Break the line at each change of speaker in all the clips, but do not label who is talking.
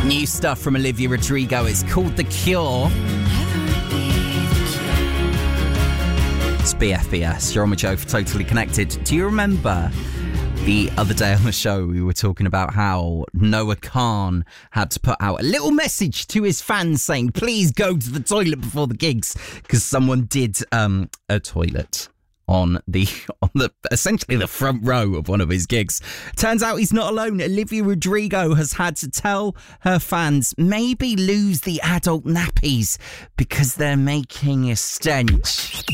New stuff from Olivia Rodrigo. It's called The Cure. It's BFBS. You're on with Joe for Totally Connected. Do you remember the other day on the show we were talking about how Noah Khan had to put out a little message to his fans saying, please go to the toilet before the gigs, because someone did a toilet on the essentially the front row of one of his gigs. Turns out he's not alone. Olivia Rodrigo has had to tell her fans maybe lose the adult nappies because they're making a stench.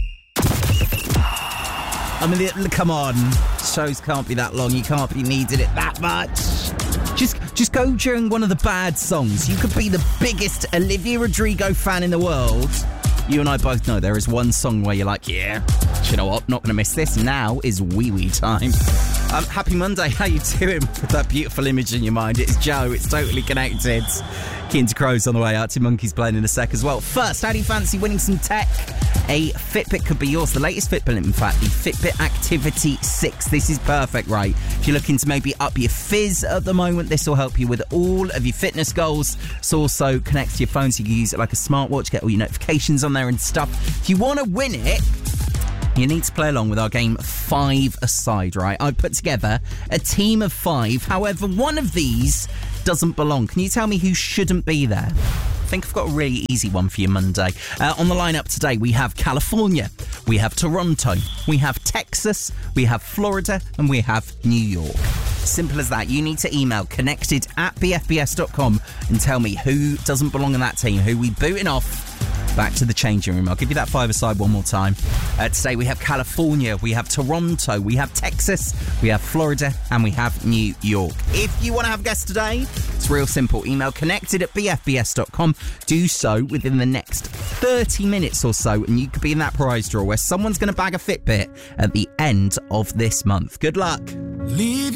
I mean, come on. Shows can't be that long. You can't be needing it that much. Just go during one of the bad songs. You could be the biggest Olivia Rodrigo fan in the world. You and I both know there is one song where you're like, yeah, do you know what? Not going to miss this. Now is wee-wee time. Happy Monday. How you doing with that beautiful image in your mind? It's Joe. It's Totally Connected. Keen to Crows on the way out. To Monkeys playing in a sec as well. First, how do you fancy winning some tech? A Fitbit could be yours. The latest Fitbit, in fact, the Fitbit Activity 6. This is perfect, right? If you're looking to maybe up your fizz at the moment, this will help you with all of your fitness goals. It also connects to your phone, so you can use it like a smartwatch, get all your notifications on there and stuff. If you want to win it, you need to play along with our game 5-a-side, right? I put together a team of 5. However, one of these doesn't belong. Can you tell me who shouldn't be there? I think I've got a really easy one for you Monday. On the lineup today, we have California, we have Toronto, we have Texas, we have Florida, and we have New York. Simple as that. You need to email connected@bfbs.com and tell me who doesn't belong in that team, who we booting off. Back to the changing room. I'll give you that 5-a-side one more time. Today we have California, we have Toronto, we have Texas, we have Florida, and we have New York. If you want to have a guess today, it's real simple. Email connected@bfbs.com. Do so within the next 30 minutes or so, and you could be in that prize draw where someone's going to bag a Fitbit at the end of this month. Good luck.